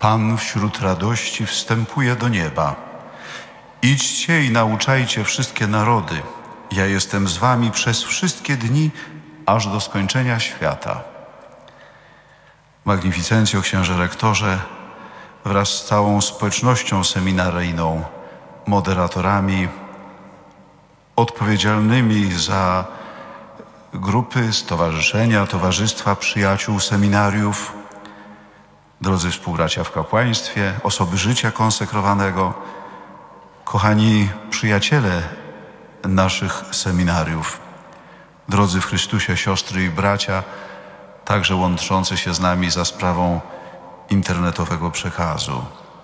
Pan wśród radości wstępuje do nieba. Idźcie i nauczajcie wszystkie narody. Ja jestem z wami przez wszystkie dni, aż do skończenia świata. Magnificencjo, księże rektorze, wraz z całą społecznością seminaryjną, moderatorami, odpowiedzialnymi za grupy, stowarzyszenia, towarzystwa przyjaciół seminariów, drodzy współbracia w kapłaństwie, osoby życia konsekrowanego, kochani przyjaciele naszych seminariów, drodzy w Chrystusie siostry i bracia, także łączący się z nami za sprawą internetowego przekazu.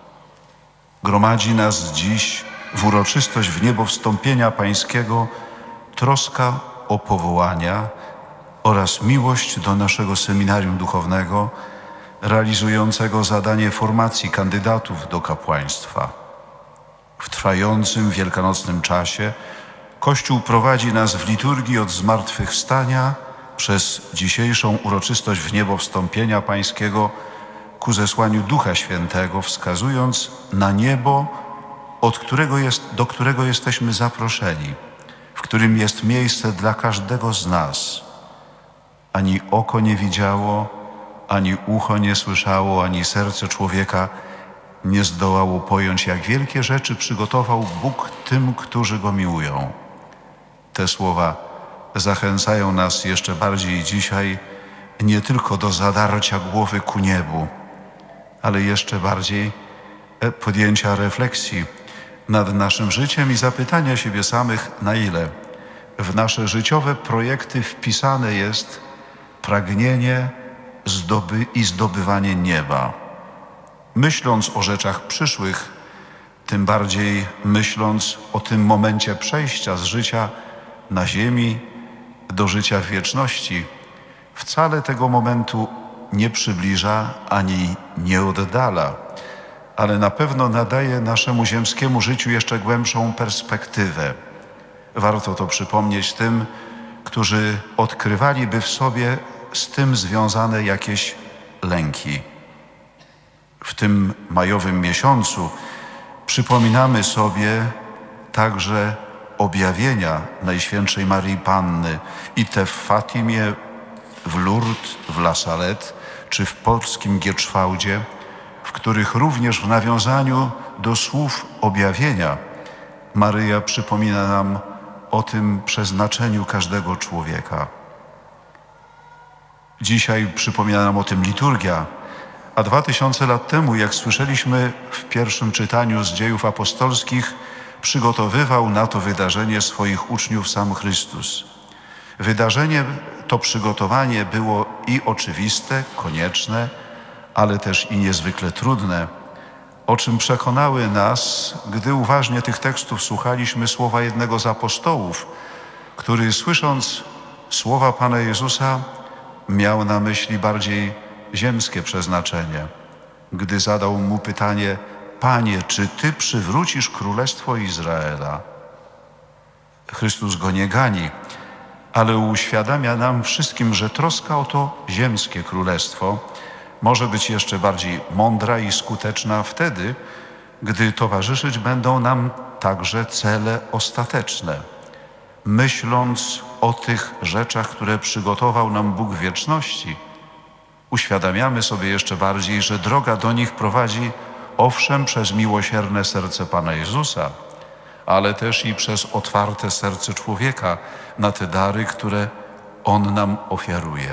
Gromadzi nas dziś w uroczystość w niebo wstąpienia Pańskiego troska o powołania oraz miłość do naszego seminarium duchownego realizującego zadanie formacji kandydatów do kapłaństwa. W trwającym wielkanocnym czasie Kościół prowadzi nas w liturgii od zmartwychwstania przez dzisiejszą uroczystość w niebo wstąpienia Pańskiego ku zesłaniu Ducha Świętego, wskazując na niebo, do którego jesteśmy zaproszeni, w którym jest miejsce dla każdego z nas. Ani oko nie widziało, ani ucho nie słyszało, ani serce człowieka nie zdołało pojąć, jak wielkie rzeczy przygotował Bóg tym, którzy Go miłują. Te słowa zachęcają nas jeszcze bardziej dzisiaj nie tylko do zadarcia głowy ku niebu, ale jeszcze bardziej podjęcia refleksji nad naszym życiem i zapytania siebie samych, na ile w nasze życiowe projekty wpisane jest pragnienie i zdobywanie nieba. Myśląc o rzeczach przyszłych, tym bardziej myśląc o tym momencie przejścia z życia na ziemi do życia w wieczności, wcale tego momentu nie przybliża ani nie oddala, ale na pewno nadaje naszemu ziemskiemu życiu jeszcze głębszą perspektywę. Warto to przypomnieć tym, którzy odkrywaliby w sobie z tym związane jakieś lęki. W tym majowym miesiącu przypominamy sobie także objawienia Najświętszej Maryi Panny i te w Fatimie, w Lourdes, w La Salette czy w polskim Gierczwałdzie, w których również w nawiązaniu do słów objawienia Maryja przypomina nam o tym przeznaczeniu każdego człowieka. Dzisiaj przypomina nam o tym liturgia, a 2000 lat temu, jak słyszeliśmy w pierwszym czytaniu z Dziejów Apostolskich, przygotowywał na to wydarzenie swoich uczniów sam Chrystus. Wydarzenie, to przygotowanie było i oczywiste, konieczne, ale też i niezwykle trudne, o czym przekonały nas, gdy uważnie tych tekstów słuchaliśmy, słowa jednego z apostołów, który słysząc słowa Pana Jezusa miał na myśli bardziej ziemskie przeznaczenie, gdy zadał mu pytanie: Panie, czy Ty przywrócisz królestwo Izraela? Chrystus go nie gani, ale uświadamia nam wszystkim, że troska o to ziemskie królestwo może być jeszcze bardziej mądra i skuteczna wtedy, gdy towarzyszyć będą nam także cele ostateczne. Myśląc o tych rzeczach, które przygotował nam Bóg w wieczności, uświadamiamy sobie jeszcze bardziej, że droga do nich prowadzi owszem przez miłosierne serce Pana Jezusa, ale też i przez otwarte serce człowieka na te dary, które On nam ofiaruje.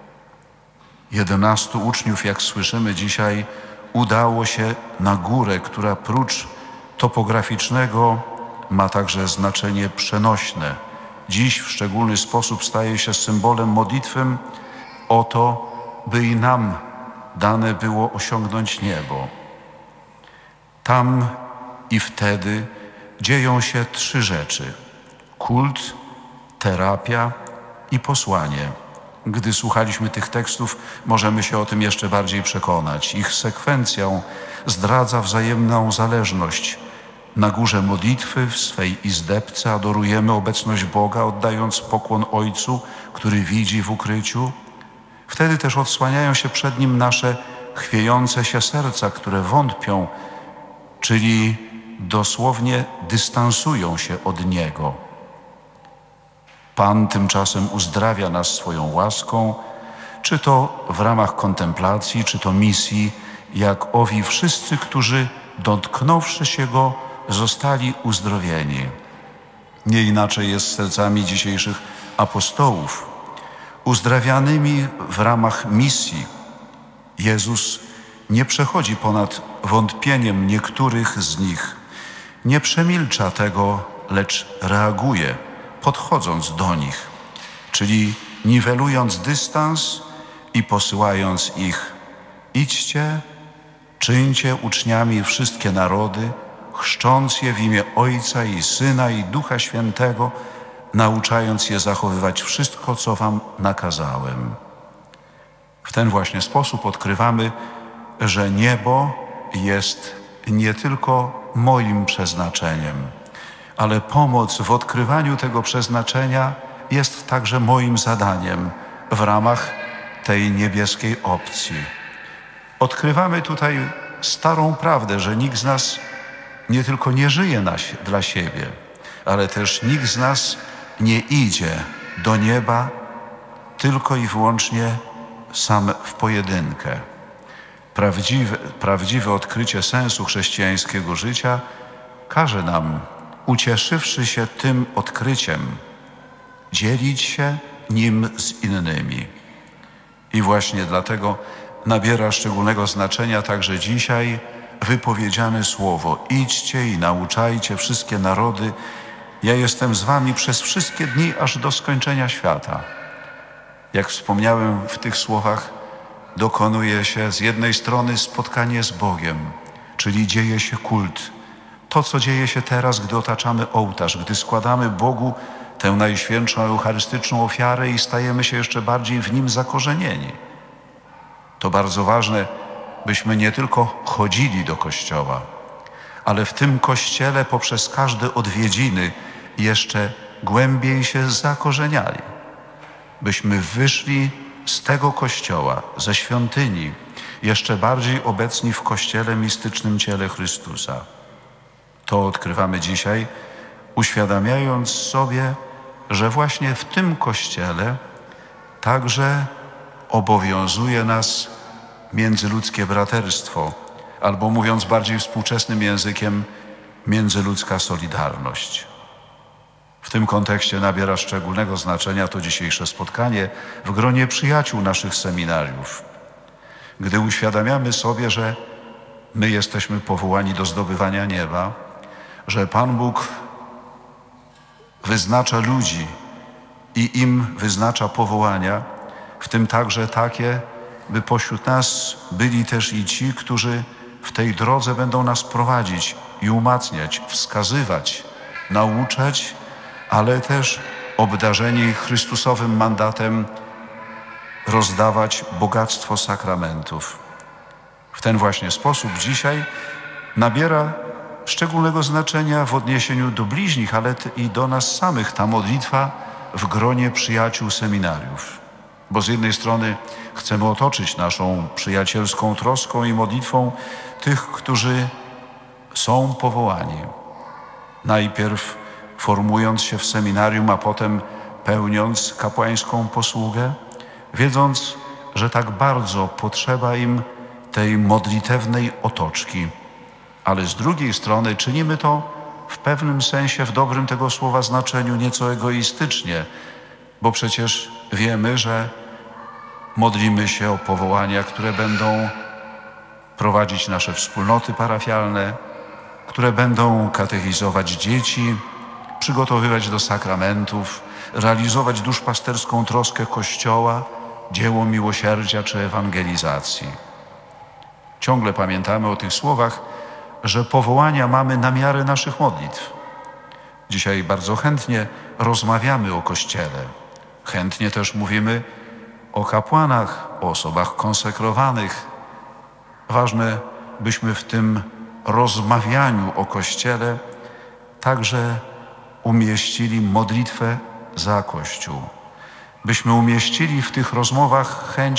11 uczniów, jak słyszymy dzisiaj, udało się na górę, która prócz topograficznego ma także znaczenie przenośne. Dziś w szczególny sposób staje się symbolem modlitwy o to, by i nam dane było osiągnąć niebo. Tam i wtedy dzieją się 3 rzeczy: kult, terapia i posłanie. Gdy słuchaliśmy tych tekstów, możemy się o tym jeszcze bardziej przekonać. Ich sekwencją zdradza wzajemną zależność. Na górze modlitwy, w swej izdebce adorujemy obecność Boga, oddając pokłon Ojcu, który widzi w ukryciu. Wtedy też odsłaniają się przed Nim nasze chwiejące się serca, które wątpią, czyli dosłownie dystansują się od Niego. Pan tymczasem uzdrawia nas swoją łaską, czy to w ramach kontemplacji, czy to misji, jak owi wszyscy, którzy dotknąwszy się Go, zostali uzdrowieni. Nie inaczej jest z sercami dzisiejszych apostołów, uzdrawianymi w ramach misji. Jezus nie przechodzi ponad wątpieniem niektórych z nich, nie przemilcza tego, lecz reaguje, podchodząc do nich, czyli niwelując dystans i posyłając ich: idźcie, czyńcie uczniami wszystkie narody, chrzcząc je w imię Ojca i Syna i Ducha Świętego, nauczając je zachowywać wszystko, co wam nakazałem. W ten właśnie sposób odkrywamy, że niebo jest nie tylko moim przeznaczeniem, ale pomoc w odkrywaniu tego przeznaczenia jest także moim zadaniem w ramach tej niebieskiej opcji. Odkrywamy tutaj starą prawdę, że nikt z nas nie tylko nie żyje dla siebie, ale też nikt z nas nie idzie do nieba tylko i wyłącznie sam w pojedynkę. Prawdziwe odkrycie sensu chrześcijańskiego życia każe nam, ucieszywszy się tym odkryciem, dzielić się nim z innymi. I właśnie dlatego nabiera szczególnego znaczenia także dzisiaj wypowiedziane słowo: idźcie i nauczajcie wszystkie narody, ja jestem z wami przez wszystkie dni, aż do skończenia świata. Jak wspomniałem, w tych słowach dokonuje się z jednej strony spotkanie z Bogiem, czyli dzieje się kult. To, co dzieje się teraz, gdy otaczamy ołtarz, gdy składamy Bogu tę najświętszą eucharystyczną ofiarę i stajemy się jeszcze bardziej w Nim zakorzenieni. To bardzo ważne, byśmy nie tylko chodzili do Kościoła, ale w tym Kościele poprzez każde odwiedziny jeszcze głębiej się zakorzeniali. Byśmy wyszli z tego Kościoła, ze świątyni, jeszcze bardziej obecni w Kościele mistycznym ciele Chrystusa. To odkrywamy dzisiaj, uświadamiając sobie, że właśnie w tym Kościele także obowiązuje nas międzyludzkie braterstwo, albo mówiąc bardziej współczesnym językiem, międzyludzka solidarność. W tym kontekście nabiera szczególnego znaczenia to dzisiejsze spotkanie w gronie przyjaciół naszych seminariów, gdy uświadamiamy sobie, że my jesteśmy powołani do zdobywania nieba, że Pan Bóg wyznacza ludzi i im wyznacza powołania, w tym także takie, by pośród nas byli też i ci, którzy w tej drodze będą nas prowadzić i umacniać, wskazywać, nauczać, ale też obdarzeni Chrystusowym mandatem rozdawać bogactwo sakramentów. W ten właśnie sposób dzisiaj nabiera szczególnego znaczenia w odniesieniu do bliźnich, ale i do nas samych ta modlitwa w gronie przyjaciół seminariów. Bo z jednej strony chcemy otoczyć naszą przyjacielską troską i modlitwą tych, którzy są powołani. Najpierw formując się w seminarium, a potem pełniąc kapłańską posługę, wiedząc, że tak bardzo potrzeba im tej modlitewnej otoczki. Ale z drugiej strony czynimy to w pewnym sensie, w dobrym tego słowa znaczeniu, nieco egoistycznie, bo przecież wiemy, że modlimy się o powołania, które będą prowadzić nasze wspólnoty parafialne, które będą katechizować dzieci, przygotowywać do sakramentów, realizować duszpasterską troskę Kościoła, dzieło miłosierdzia czy ewangelizacji. Ciągle pamiętamy o tych słowach, że powołania mamy na miarę naszych modlitw. Dzisiaj bardzo chętnie rozmawiamy o Kościele. Chętnie też mówimy o kapłanach, o osobach konsekrowanych. Ważne, byśmy w tym rozmawianiu o Kościele także umieścili modlitwę za Kościół. Byśmy umieścili w tych rozmowach chęć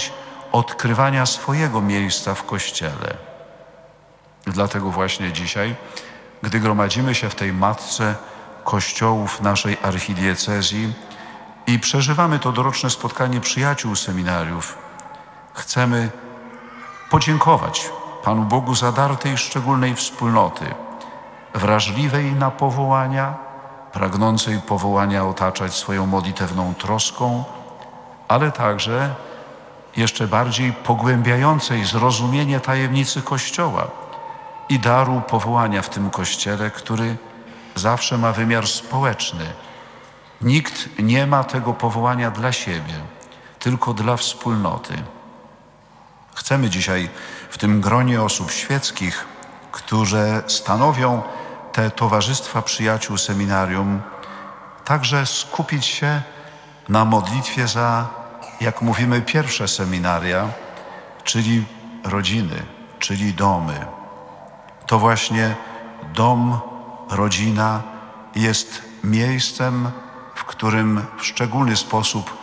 odkrywania swojego miejsca w Kościele. Dlatego właśnie dzisiaj, gdy gromadzimy się w tej matce kościołów naszej archidiecezji i przeżywamy to doroczne spotkanie przyjaciół seminariów, chcemy podziękować Panu Bogu za dar tej szczególnej wspólnoty, wrażliwej na powołania, pragnącej powołania otaczać swoją modlitewną troską, ale także jeszcze bardziej pogłębiającej zrozumienie tajemnicy Kościoła i daru powołania w tym Kościele, który zawsze ma wymiar społeczny. Nikt nie ma tego powołania dla siebie, tylko dla wspólnoty. Chcemy dzisiaj w tym gronie osób świeckich, które stanowią te towarzystwa przyjaciół seminarium, także skupić się na modlitwie za, jak mówimy, pierwsze seminaria, czyli rodziny, czyli domy. To właśnie dom, rodzina jest miejscem, w którym w szczególny sposób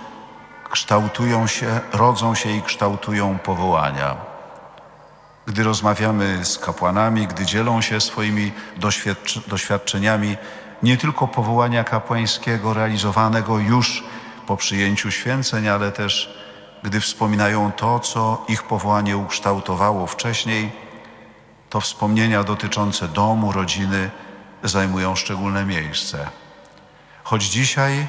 rodzą się i kształtują powołania. Gdy rozmawiamy z kapłanami, gdy dzielą się swoimi doświadczeniami nie tylko powołania kapłańskiego realizowanego już po przyjęciu święceń, ale też gdy wspominają to, co ich powołanie ukształtowało wcześniej, to wspomnienia dotyczące domu, rodziny zajmują szczególne miejsce. Choć dzisiaj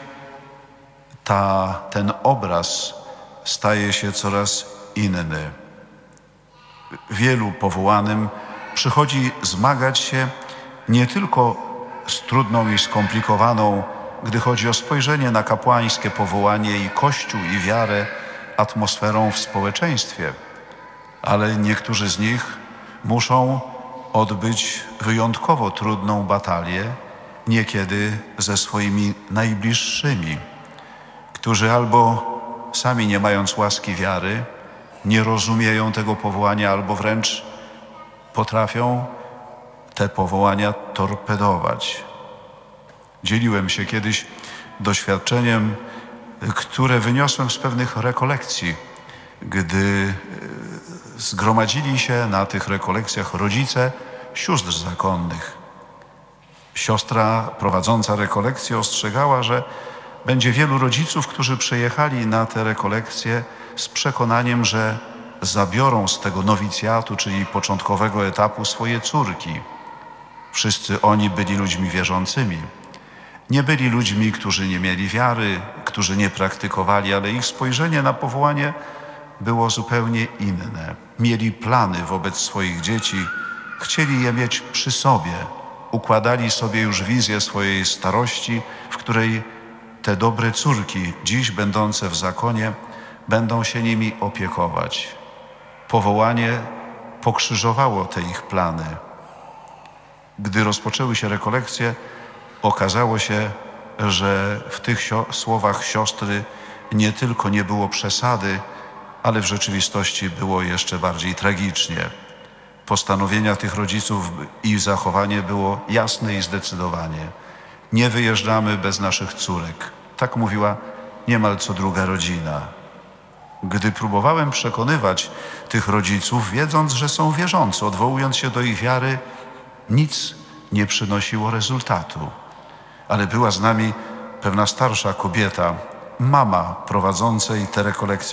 ten obraz staje się coraz inny. Wielu powołanym przychodzi zmagać się nie tylko z trudną i skomplikowaną, gdy chodzi o spojrzenie na kapłańskie powołanie i Kościół i wiarę, atmosferą w społeczeństwie, ale niektórzy z nich muszą odbyć wyjątkowo trudną batalię, niekiedy ze swoimi najbliższymi, którzy albo sami nie mając łaski wiary, nie rozumieją tego powołania, albo wręcz potrafią te powołania torpedować. Dzieliłem się kiedyś doświadczeniem, które wyniosłem z pewnych rekolekcji, gdy zgromadzili się na tych rekolekcjach rodzice sióstr zakonnych. Siostra prowadząca rekolekcję ostrzegała, że będzie wielu rodziców, którzy przyjechali na te rekolekcje z przekonaniem, że zabiorą z tego nowicjatu, czyli początkowego etapu, swoje córki. Wszyscy oni byli ludźmi wierzącymi. Nie byli ludźmi, którzy nie mieli wiary, którzy nie praktykowali, ale ich spojrzenie na powołanie było zupełnie inne. Mieli plany wobec swoich dzieci, chcieli je mieć przy sobie. Układali sobie już wizję swojej starości, w której te dobre córki, dziś będące w zakonie, będą się nimi opiekować. Powołanie pokrzyżowało te ich plany. Gdy rozpoczęły się rekolekcje, okazało się, że w tych słowach siostry nie tylko nie było przesady, ale w rzeczywistości było jeszcze bardziej tragicznie. Postanowienia tych rodziców i zachowanie było jasne i zdecydowanie. Nie wyjeżdżamy bez naszych córek. Tak mówiła niemal co druga rodzina. Gdy próbowałem przekonywać tych rodziców, wiedząc, że są wierzący, odwołując się do ich wiary, nic nie przynosiło rezultatu. Ale była z nami pewna starsza kobieta, mama prowadzącej te rekolekcje